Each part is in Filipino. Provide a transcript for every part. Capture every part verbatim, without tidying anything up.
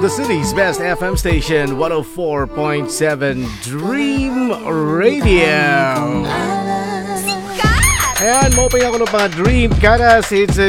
The city's best F M station, one oh four point seven Dream Radio. Ayan, moping ako ng mga Dream Karas. It's a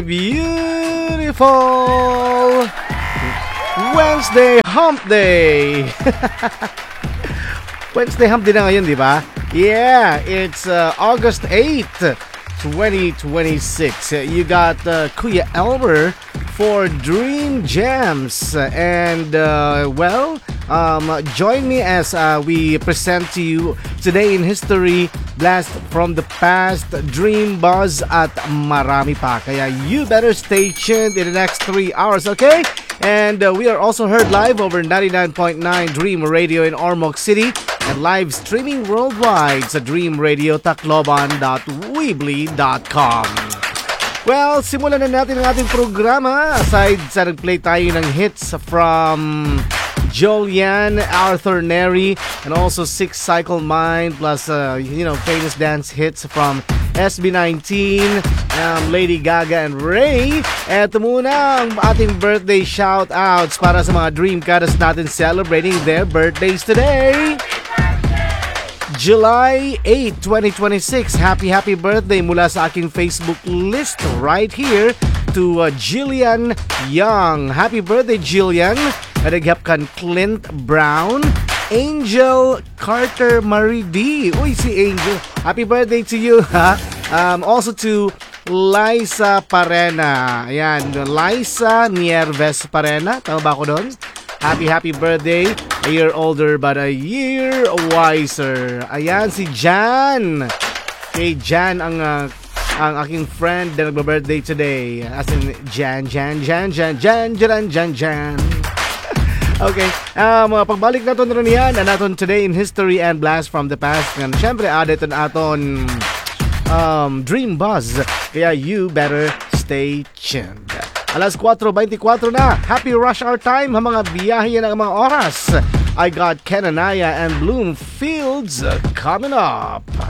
beautiful Wednesday Hump Day. Wednesday Hump Day na ngayon, di ba? Yeah, it's uh, August eighth, twenty twenty-six. You got uh, Kuya Elmer for Dream Jams. And, uh, well, um, join me as uh, we present to you Today in History, Blast from the Past, Dream Buzz, at marami pa. Kaya you better stay tuned in the next three hours, okay? And uh, we are also heard live over ninety-nine point nine Dream Radio in Ormoc City and live streaming worldwide sa dream radio tacloban dot weebly dot com. Well, simulan na natin ang ating programa. Aside sa nag-play tayo ng hits from Jolian, Arthur Neri, and also Six Cycle Mind, plus, uh, you know, famous dance hits from S B nineteen, um, Lady Gaga, and Ray. Eto muna ang ating birthday shoutouts para sa mga Dream Caras natin celebrating their birthdays today. July eighth, twenty twenty-six. Happy, happy birthday mula sa aking Facebook list right here to uh, Jillian Young. Happy birthday, Jillian. Nadaghap kan Clint Brown, Angel Carter Marie D. Uy, si Angel. Happy birthday to you, ha? Um, also to Liza Parena. Ayan, Liza Nieves Parena. Tama ba ako doon? Happy, happy birthday. A year older but a year wiser. Ayan, si Jan. Kay Jan ang uh, ang aking friend na nagba-birthday today. As in, Jan, Jan, Jan, Jan, Jan, Jan, Jan, Jan. Okay, um, pagbalik natin rin yan, natin Today in History and Blast from the Past. And syempre, added na aton um, Dream Buzz. Kaya you better stay tuned. Alas four twenty-four na. Happy rush hour time, ang mga biyahe ng mga oras. I got Kenanaya and Bloomfields coming up.